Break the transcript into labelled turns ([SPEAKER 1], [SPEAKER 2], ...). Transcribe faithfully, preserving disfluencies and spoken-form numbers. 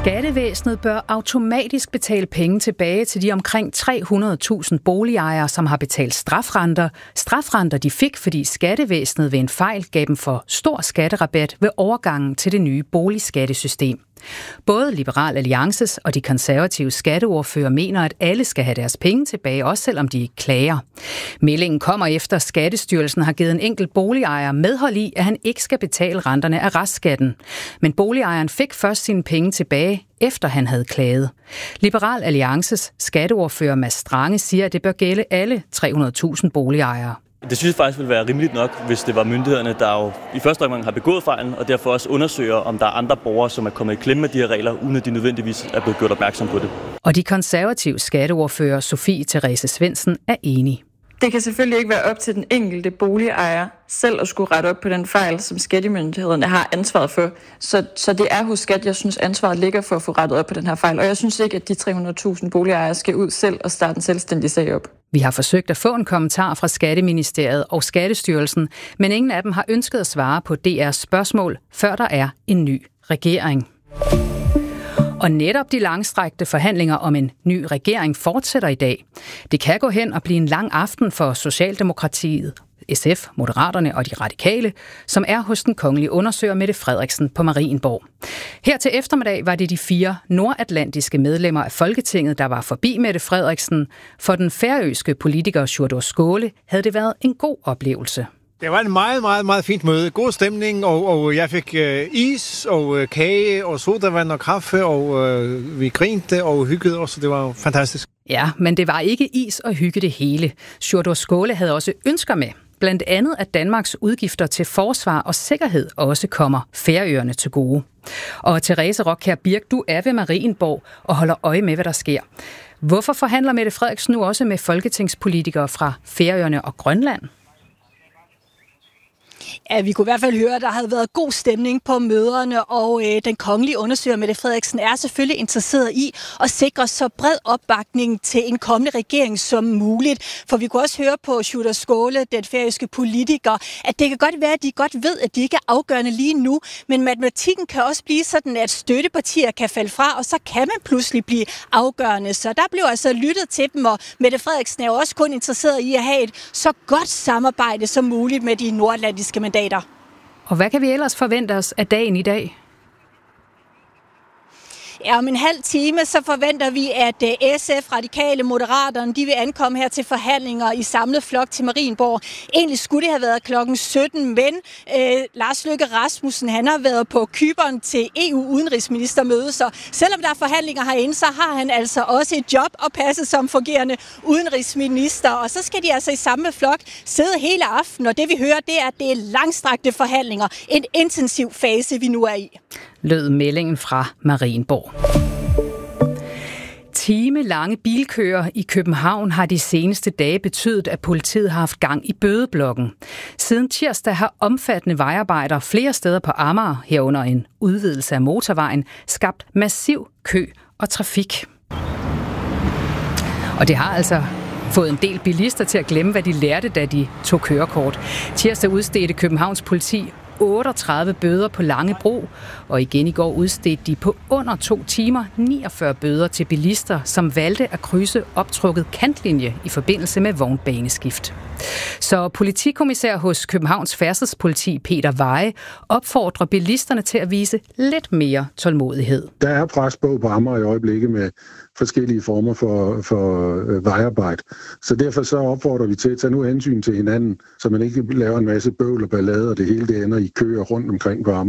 [SPEAKER 1] Skattevæsenet bør automatisk betale penge tilbage til de omkring tre hundrede tusind boligejere, som har betalt strafrenter. Strafrenter de fik, fordi skattevæsenet ved en fejl gav dem for stor skatterabat ved overgangen til det nye boligskattesystem. Både Liberal Alliances og de konservative skatteordfører mener, at alle skal have deres penge tilbage, også selvom de ikke klager. Meldingen kommer efter, at Skattestyrelsen har givet en enkelt boligejer medhold i, at han ikke skal betale renterne af restskatten. Men boligejeren fik først sine penge tilbage, efter han havde klaget. Liberal Alliances skatteordfører Mads Strange siger, at det bør gælde alle tre hundrede tusind boligejere.
[SPEAKER 2] Det synes jeg faktisk ville være rimeligt nok, hvis det var myndighederne, der jo i første omgang har begået fejlen, og derfor også undersøger, om der er andre borgere, som er kommet i klemme med de her regler, uden at de nødvendigvis er blevet gjort opmærksom på det.
[SPEAKER 1] Og de konservative skatteordfører Sofie Therese Svendsen er enig.
[SPEAKER 3] Det kan selvfølgelig ikke være op til den enkelte boligejer selv at skulle rette op på den fejl, som skattemyndighederne har ansvaret for. Så, så det er hos skat, jeg synes, ansvaret ligger for at få rettet op på den her fejl. Og jeg synes ikke, at de tre hundrede tusind boligejere skal ud selv og starte en selvstændig sag op.
[SPEAKER 1] Vi har forsøgt at få en kommentar fra Skatteministeriet og Skattestyrelsen, men ingen af dem har ønsket at svare på D R's spørgsmål, før der er en ny regering. Og netop de langstrakte forhandlinger om en ny regering fortsætter i dag. Det kan gå hen og blive en lang aften for Socialdemokratiet, S F, Moderaterne og de Radikale, som er hos den kongelige undersøger Mette Frederiksen på Marienborg. Her til eftermiddag var det de fire nordatlantiske medlemmer af Folketinget, der var forbi Mette Frederiksen. For den færøske politiker Sjúrður Skaale havde det været en god oplevelse.
[SPEAKER 4] Det var en meget, meget, meget fint møde. God stemning, og, og jeg fik øh, is og øh, kage og sodavand og kaffe, og øh, vi grinte og hyggede os, så det var fantastisk.
[SPEAKER 1] Ja, men det var ikke is og hygge det hele. Sjúrður Skaale havde også ønsker med. Blandt andet, at Danmarks udgifter til forsvar og sikkerhed også kommer Færøerne til gode. Og Therese Rockjær Birk, du er ved Marienborg og holder øje med, hvad der sker. Hvorfor forhandler Mette Frederiksen nu også med folketingspolitikere fra Færøerne og Grønland?
[SPEAKER 5] Ja, vi kunne i hvert fald høre, at der havde været god stemning på møderne, og øh, den kongelige undersøger Mette Frederiksen er selvfølgelig interesseret i at sikre så bred opbakning til en kommende regering som muligt. For vi kunne også høre på Sjúrður Skaale, den færøske politiker, at det kan godt være, at de godt ved, at de ikke er afgørende lige nu, men matematikken kan også blive sådan, at støttepartier kan falde fra, og så kan man pludselig blive afgørende. Så der blev altså lyttet til dem, og Mette Frederiksen er jo også kun interesseret i at have et så godt samarbejde som muligt med de nordatlantiske mandater.
[SPEAKER 1] Og hvad kan vi ellers forvente os af dagen i dag?
[SPEAKER 5] Ja, om en halv time, så forventer vi, at S F, Radikale, Moderaterne, de vil ankomme her til forhandlinger i samlet flok til Marienborg. Egentlig skulle det have været klokken sytten, men øh, Lars Løkke Rasmussen, han har været på Cypern til E U-udenrigsministermøde, så selvom der er forhandlinger herinde, så har han altså også et job at passe som fungerende udenrigsminister. Og så skal de altså i samme flok sidde hele aftenen, og det vi hører, det er, at det er langstrakte forhandlinger. En intensiv fase, vi nu er i.
[SPEAKER 1] Lød meldingen fra Marienborg. Timelange bilkøer i København har de seneste dage betydet, at politiet har haft gang i bødeblokken. Siden tirsdag har omfattende vejarbejder flere steder på Amager, herunder en udvidelse af motorvejen, skabt massiv kø og trafik. Og det har altså fået en del bilister til at glemme, hvad de lærte, da de tog kørekort. Tirsdag udstedte Københavns politi otteogtredive bøder på Langebro, og igen i går udstedte de på under to timer niogfyrre bøder til bilister, som valgte at krydse optrukket kantlinje i forbindelse med vognbaneskift. Så politikommissær hos Københavns Færdselspoliti Peter Veje opfordrer bilisterne til at vise lidt mere tålmodighed.
[SPEAKER 6] Der er pres på på Amager i øjeblikket med forskellige former for, for øh, vejarbejde. Så derfor så opfordrer vi til at tage nu hensyn til hinanden, så man ikke laver en masse bøvl og ballade, og det hele det ender i køer rundt omkring på Amager.